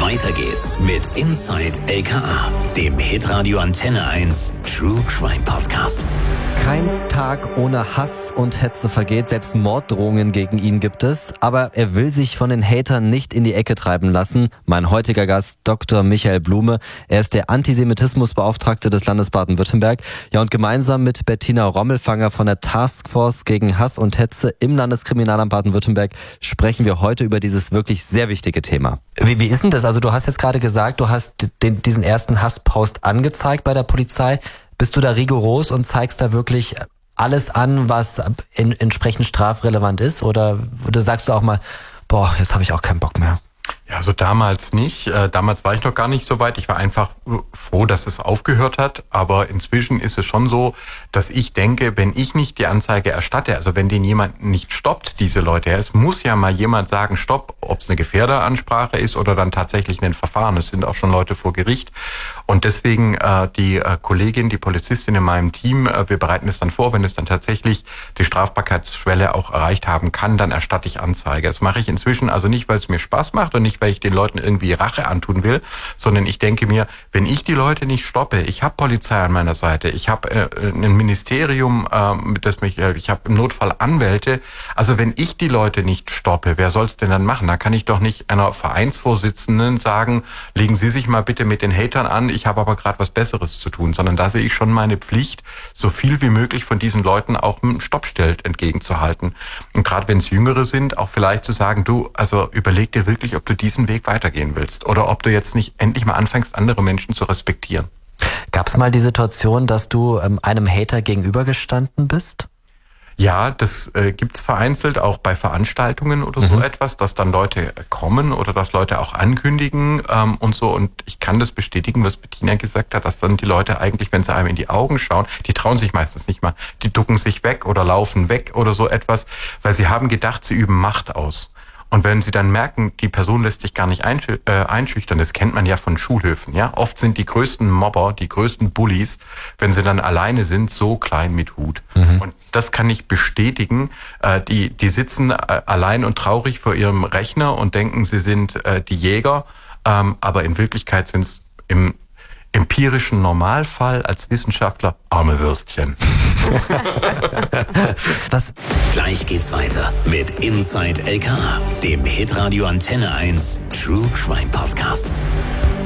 Weiter geht's mit Inside LKA, dem Hitradio Antenne 1 True Crime Podcast. Kein Tag ohne Hass und Hetze vergeht, selbst Morddrohungen gegen ihn gibt es. Aber er will sich von den Hatern nicht in die Ecke treiben lassen. Mein heutiger Gast, Dr. Michael Blume. Er ist der Antisemitismusbeauftragte des Landes Baden-Württemberg. Ja, und gemeinsam mit Bettina Rommelfanger von der Taskforce gegen Hass und Hetze im Landeskriminalamt Baden-Württemberg sprechen wir heute über dieses wirklich sehr wichtige Thema. Wie ist denn das? Also du hast jetzt gerade gesagt, du hast diesen ersten Hasspost angezeigt bei der Polizei. Bist du da rigoros und zeigst da wirklich alles an, was entsprechend strafrelevant ist? Oder sagst du auch mal, boah, jetzt habe ich auch keinen Bock mehr? Ja, also damals nicht. Damals war ich noch gar nicht so weit. Ich war einfach froh, dass es aufgehört hat. Aber inzwischen ist es schon so, dass ich denke, wenn ich nicht die Anzeige erstatte, also wenn den jemand nicht stoppt, diese Leute, es muss ja mal jemand sagen, stopp, ob es eine Gefährderansprache ist oder dann tatsächlich ein Verfahren. Es sind auch schon Leute vor Gericht. Und deswegen die Kollegin, die Polizistin in meinem Team, wir bereiten es dann vor, wenn es dann tatsächlich die Strafbarkeitsschwelle auch erreicht haben kann, dann erstatte ich Anzeige. Das mache ich inzwischen also nicht, weil es mir Spaß macht und nicht, weil ich den Leuten irgendwie Rache antun will, sondern ich denke mir, wenn ich die Leute nicht stoppe, ich habe Polizei an meiner Seite, ich habe ein Ministerium, ich habe im Notfall Anwälte, also wenn ich die Leute nicht stoppe, wer soll es denn dann machen? Da kann ich doch nicht einer Vereinsvorsitzenden sagen, legen Sie sich mal bitte mit den Hatern an, ich habe aber gerade was Besseres zu tun, sondern da sehe ich schon meine Pflicht, so viel wie möglich von diesen Leuten auch mit einem Stoppschild entgegenzuhalten. Und gerade wenn es Jüngere sind, auch vielleicht zu sagen, du, also überleg dir wirklich, ob du diesen Weg weitergehen willst oder ob du jetzt nicht endlich mal anfängst, andere Menschen zu respektieren. Gab es mal die Situation, dass du einem Hater gegenübergestanden bist? Ja, das gibt's vereinzelt, auch bei Veranstaltungen oder so etwas, dass dann Leute kommen oder dass Leute auch ankündigen und so. Und ich kann das bestätigen, was Bettina gesagt hat, dass dann die Leute eigentlich, wenn sie einem in die Augen schauen, die trauen sich meistens nicht mal. Die ducken sich weg oder laufen weg oder so etwas, weil sie haben gedacht, sie üben Macht aus. Und wenn sie dann merken, die Person lässt sich gar nicht einschüchtern, das kennt man ja von Schulhöfen, ja. Oft sind die größten Mobber, die größten Bullies, wenn sie dann alleine sind, so klein mit Hut. Und das kann ich bestätigen. Die sitzen allein und traurig vor ihrem Rechner und denken, sie sind die Jäger. Aber in Wirklichkeit sind es im empirischen Normalfall als Wissenschaftler arme Würstchen. Gleich geht's weiter mit Inside LKA, dem Hitradio Antenne 1 True Crime Podcast.